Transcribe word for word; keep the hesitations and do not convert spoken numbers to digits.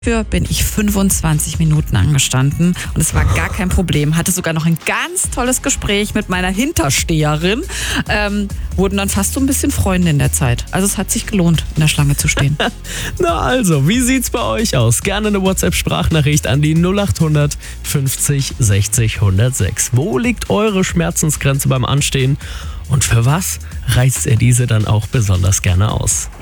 Dafür bin ich fünfundzwanzig Minuten angestanden und es war gar kein Problem. Hatte sogar noch ein ganz tolles Gespräch mit meiner Hintersteherin. Ähm, wurden dann fast so ein bisschen Freunde in der Zeit. Also es hat sich gelohnt, in der Schlange zu stehen. Na also, wie sieht's bei euch aus? Gerne eine WhatsApp-Sprachnachricht an die null acht hundert fünfzig sechzig hundertsechs. Wo liegt eure Schmerzensgrenze beim Anstehen und für was reizt ihr diese dann auch besonders gerne aus?